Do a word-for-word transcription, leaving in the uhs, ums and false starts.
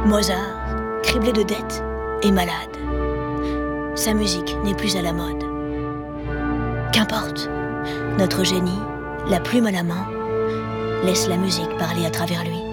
Mozart, criblé de dettes, est malade. Sa musique n'est plus à la mode. Qu'importe, notre génie, la plume à la main, laisse la musique parler à travers lui.